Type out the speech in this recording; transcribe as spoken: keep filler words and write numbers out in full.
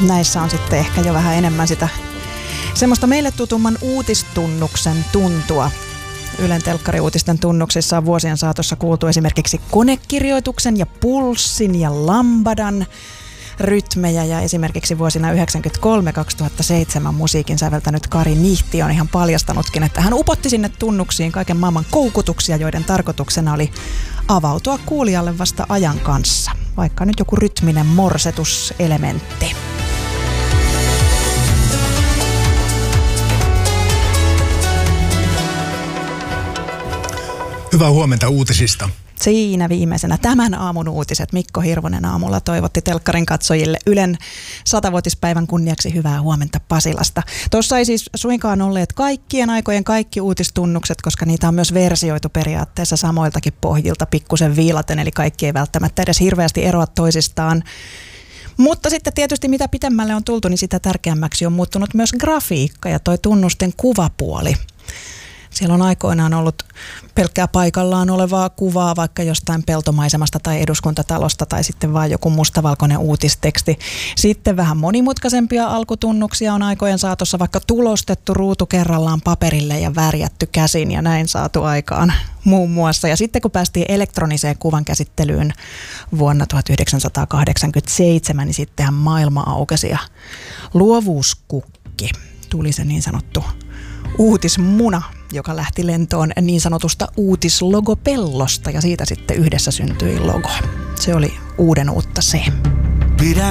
näissä on sitten ehkä jo vähän enemmän sitä semmoista meille tutumman uutistunnuksen tuntua. Ylen telkkariuutisten tunnuksissa on vuosien saatossa kuultu esimerkiksi konekirjoituksen ja pulssin ja lambadan rytmejä, ja esimerkiksi vuosina yhdeksänkymmentäkolme kaksituhattaseitsemän musiikin säveltänyt Kari Nihti on ihan paljastanutkin, että hän upotti sinne tunnuksiin kaiken maailman koukutuksia, joiden tarkoituksena oli avautua kuulijalle vasta ajan kanssa, vaikka nyt joku rytminen morsetuselementti. Hyvää huomenta uutisista. Siinä viimeisenä tämän aamun uutiset. Mikko Hirvonen aamulla toivotti telkkarin katsojille Ylen satavuotispäivän kunniaksi hyvää huomenta Pasilasta. Tuossa ei siis suinkaan olleet kaikkien aikojen kaikki uutistunnukset, koska niitä on myös versioitu periaatteessa samoiltakin pohjilta pikkusen viilaten, eli kaikki ei välttämättä edes hirveästi eroa toisistaan. Mutta sitten tietysti mitä pitemmälle on tultu, niin sitä tärkeämmäksi on muuttunut myös grafiikka ja toi tunnusten kuvapuoli. Siellä on aikoinaan ollut pelkkää paikallaan olevaa kuvaa vaikka jostain peltomaisemasta tai eduskuntatalosta tai sitten vaan joku mustavalkoinen uutisteksti. Sitten vähän monimutkaisempia alkutunnuksia on aikojen saatossa vaikka tulostettu ruutu kerrallaan paperille ja värjätty käsin ja näin saatu aikaan muun muassa. Ja sitten kun päästiin elektroniseen kuvan käsittelyyn vuonna tuhatyhdeksänsataakahdeksankymmentäseitsemän, niin sittenhän maailma aukesi ja luovuuskukki tuli se niin sanottu uutismuna, joka lähti lentoon niin sanotusta uutislogopellosta ja siitä sitten yhdessä syntyi logo. Se oli uuden uutta se.